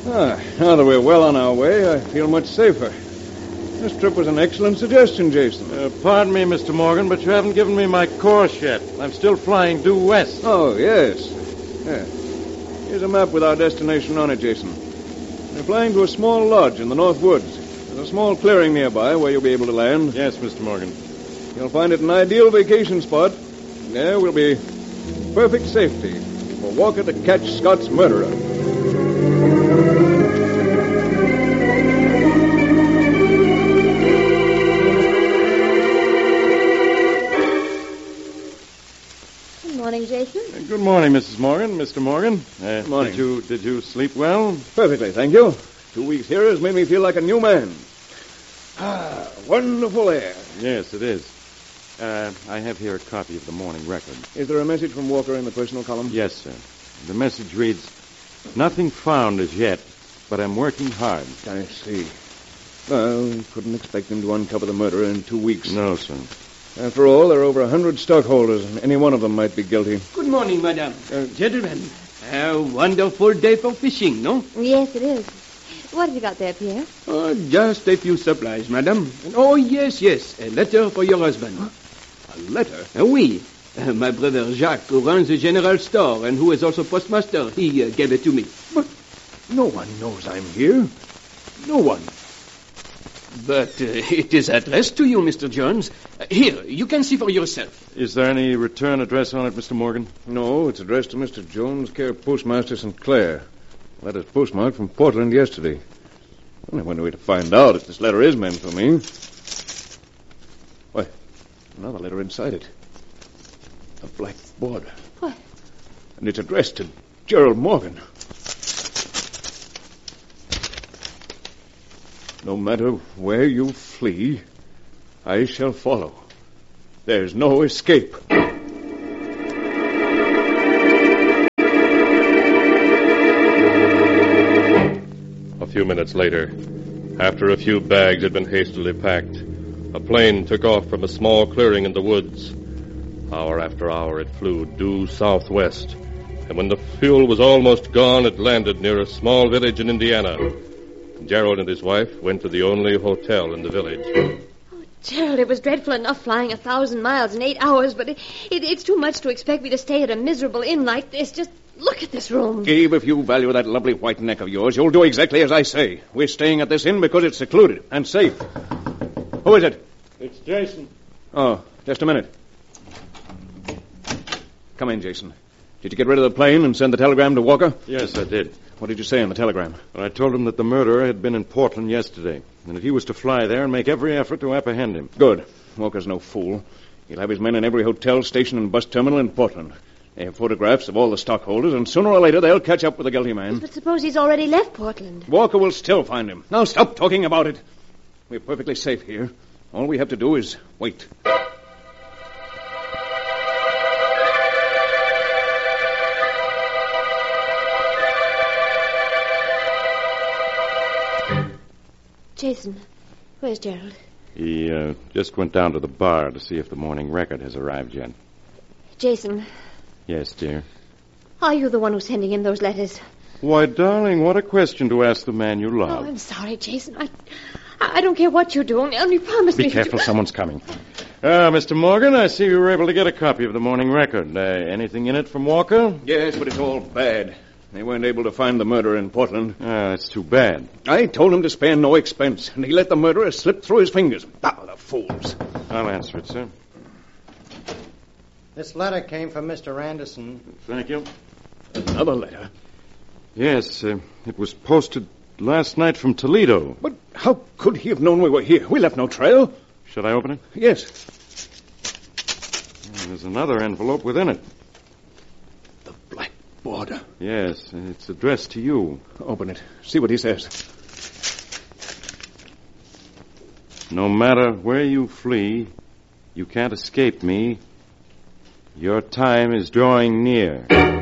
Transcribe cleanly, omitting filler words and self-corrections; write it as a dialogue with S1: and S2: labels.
S1: Now that we're well on our way, I feel much safer. This trip was an excellent suggestion, Jason.
S2: Pardon me, Mr. Morgan, but you haven't given me my course yet. I'm still flying due west.
S1: Oh, yes. Yeah. Here's a map with our destination on it, Jason. We're flying to a small lodge in the North Woods. There's a small clearing nearby where you'll be able to land.
S2: Yes, Mr. Morgan.
S1: You'll find it an ideal vacation spot. There will be perfect safety for Walker to catch Scott's murderer.
S3: Good morning, Jason.
S2: Good morning, Mrs. Morgan. Mr. Morgan.
S1: Good morning.
S2: Did you sleep well?
S1: Perfectly, thank you. 2 weeks here has made me feel like a new man. Wonderful air.
S2: Yes, it is. I have here a copy of the Morning Record.
S1: Is there a message from Walker in the personal column?
S2: Yes, sir. The message reads, "Nothing found as yet, but I'm working hard."
S1: I see. Well, you couldn't expect him to uncover the murder in 2 weeks.
S2: No, sir.
S1: After all, there are over 100 stockholders, and any one of them might be guilty.
S4: Good morning, madam. Gentlemen, a wonderful day for fishing, no?
S3: Yes, it is. What have you got there, Pierre?
S4: Just a few supplies, madam. Oh, yes, a letter for your husband.
S1: A letter?
S4: Oui. My brother Jacques, who runs the general store and who is also postmaster, he gave it to me.
S1: But no one knows I'm here. No one.
S4: But it is addressed to you, Mr. Jones. Here, you can see for yourself.
S2: Is there any return address on it, Mr. Morgan?
S1: No, it's addressed to Mr. Jones, care Postmaster St. Clair. Letter's postmarked from Portland yesterday. Only one way to find out if this letter is meant for me. Why, another letter inside it. A black border.
S3: What?
S1: And it's addressed to Gerald Morgan. No matter where you flee, I shall follow. There's no escape.
S5: A few minutes later, after a few bags had been hastily packed, a plane took off from a small clearing in the woods. Hour after hour it flew due southwest, and when the fuel was almost gone, it landed near a small village in Indiana. Gerald and his wife went to the only hotel in the village.
S3: Oh, Gerald, it was dreadful enough flying 1,000 miles in 8 hours, but it's too much to expect me to stay at a miserable inn like this. Just look at this room.
S1: Gabe, if you value that lovely white neck of yours, you'll do exactly as I say. We're staying at this inn because it's secluded and safe. Who is it?
S2: It's Jason.
S1: Oh, just a minute. Come in, Jason. Did you get rid of the plane and send the telegram to Walker?
S2: Yes, I did.
S1: What did you say in the telegram?
S2: I told him that the murderer had been in Portland yesterday, and that he was to fly there and make every effort to apprehend him.
S1: Good. Walker's no fool. He'll have his men in every hotel, station, and bus terminal in Portland. They have photographs of all the stockholders, and sooner or later they'll catch up with the guilty man.
S3: But suppose he's already left Portland.
S1: Walker will still find him. Now stop talking about it. We're perfectly safe here. All we have to do is wait.
S3: Jason, where's Gerald?
S2: He just went down to the bar to see if the Morning Record has arrived yet.
S3: Jason,
S2: Yes, dear.
S3: are you the one who's sending him those letters?
S2: Why, darling, what a question to ask the man you love.
S3: Oh, I'm sorry, Jason. I don't care what you do. Only promise me.
S2: Be careful, someone's coming. Mr. Morgan, I see you were able to get a copy of the Morning Record. Anything in it from Walker?
S1: Yes, but it's all bad. They weren't able to find the murderer in Portland.
S2: That's too bad.
S1: I told him to spare no expense, and he let the murderer slip through his fingers. The fools.
S2: I'll answer it, sir.
S6: This letter came from Mr. Anderson.
S2: Thank you.
S1: Another letter?
S2: Yes, it was posted last night from Toledo.
S1: But how could he have known we were here? We left no trail.
S2: Should I open it?
S1: Yes.
S2: There's another envelope within it.
S1: The black border.
S2: Yes, it's addressed to you.
S1: Open it. See what he says.
S2: No matter where you flee, you can't escape me. Your time is drawing near.